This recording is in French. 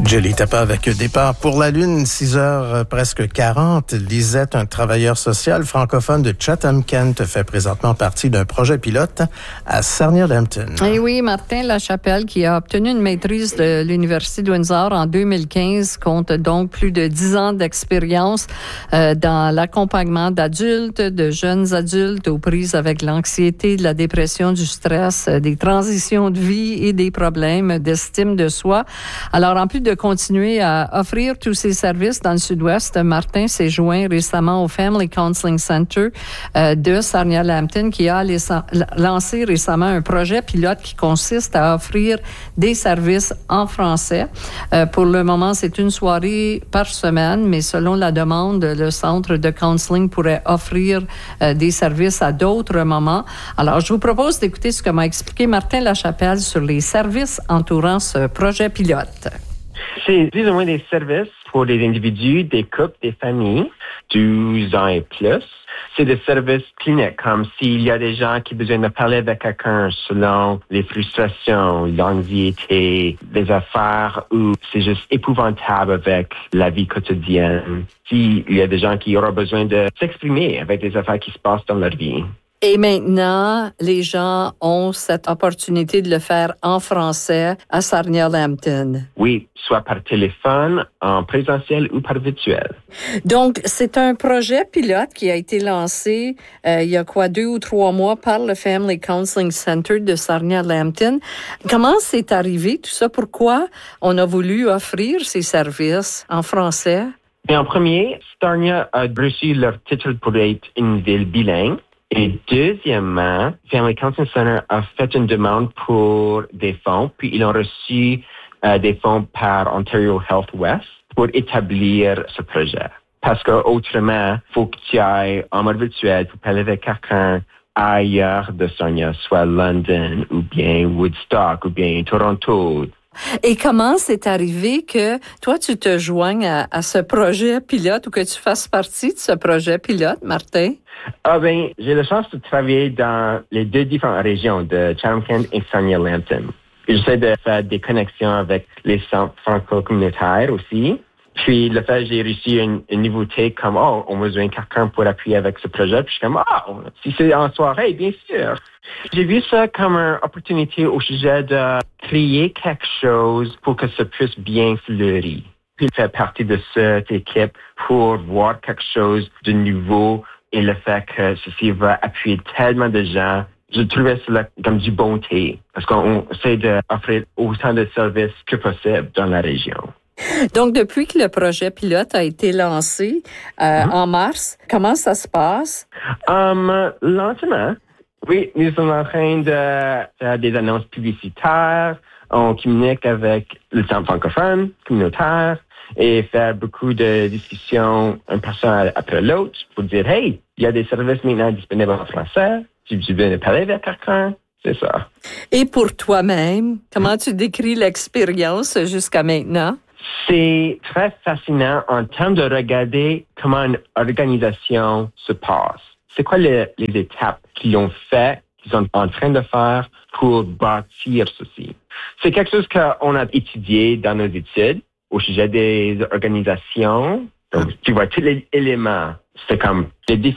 Jelly Tapa avec départ pour la Lune, 6h presque 40. Lisette, un travailleur social francophone de Chatham-Kent, fait présentement partie d'un projet pilote à Sarnia-Lambton. Et oui, Martin Lachapelle, qui a obtenu une maîtrise de l'Université de Windsor en 2015, compte donc plus de 10 ans d'expérience dans l'accompagnement d'adultes, de jeunes adultes aux prises avec l'anxiété, de la dépression, du stress, des transitions de vie et des problèmes d'estime de soi. Alors, en plus de continuer à offrir tous ces services dans le Sud-Ouest, Martin s'est joint récemment au Family Counseling Center de Sarnia-Lambton qui a lancé récemment un projet pilote qui consiste à offrir des services en français. Pour le moment, c'est une soirée par semaine, mais selon la demande, le centre de counseling pourrait offrir des services à d'autres moments. Alors, je vous propose d'écouter ce que m'a expliqué Martin Lachapelle sur les services entourant ce projet pilote. C'est plus ou moins des services pour des individus, des couples, des familles, 12 ans et plus. C'est des services cliniques, comme s'il y a des gens qui ont besoin de parler avec quelqu'un selon les frustrations, l'anxiété, des affaires où c'est juste épouvantable avec la vie quotidienne. S'il y a des gens qui auront besoin de s'exprimer avec des affaires qui se passent dans leur vie. Et maintenant, les gens ont cette opportunité de le faire en français à Sarnia-Lambton. Oui, soit par téléphone, en présentiel ou par virtuel. Donc, c'est un projet pilote qui a été lancé il y a 2 ou 3 mois par le Family Counseling Center de Sarnia-Lambton. Comment c'est arrivé tout ça? Pourquoi on a voulu offrir ces services en français? Et en premier, Sarnia a reçu leur titre pour être une ville bilingue. Et deuxièmement, Family Counseling Center a fait une demande pour des fonds, puis ils ont reçu des fonds par Ontario Health West pour établir ce projet. Parce qu'autrement, il faut que tu ailles en mode virtuel pour parler avec quelqu'un ailleurs de Sarnia, soit London, ou bien Woodstock, ou bien Toronto. Et comment c'est arrivé que toi, tu te joignes à ce projet pilote ou que tu fasses partie de ce projet pilote, Martin? J'ai la chance de travailler dans les 2 différentes régions de Chatham-Kent et Sarnia-Lambton. J'essaie de faire des connexions avec les centres franco-communautaires aussi. Puis, le fait j'ai reçu une nouveauté comme, on a besoin de quelqu'un pour appuyer avec ce projet. Puis, je suis comme, si c'est en soirée, bien sûr. J'ai vu ça comme une opportunité au sujet de créer quelque chose pour que ça puisse bien fleurir. Puis, faire partie de cette équipe pour voir quelque chose de nouveau et le fait que ceci va appuyer tellement de gens. Je trouvais cela comme du bonté parce qu'on essaie d'offrir autant de services que possible dans la région. Donc, depuis que le projet pilote a été lancé en mars, comment ça se passe? Lentement. Oui, nous sommes en train de faire des annonces publicitaires. On communique avec le centre francophone, communautaire, et faire beaucoup de discussions un personne après l'autre pour dire, hey, il y a des services maintenant disponibles en français. Si tu veux parler avec quelqu'un, c'est ça. Et pour toi-même, comment tu décris l'expérience jusqu'à maintenant? C'est très fascinant en termes de regarder comment une organisation se passe. C'est quoi les étapes qu'ils ont fait, qu'ils sont en train de faire pour bâtir ceci? C'est quelque chose qu'on a étudié dans nos études au sujet des organisations. Donc, tu vois tous les éléments. C'est comme les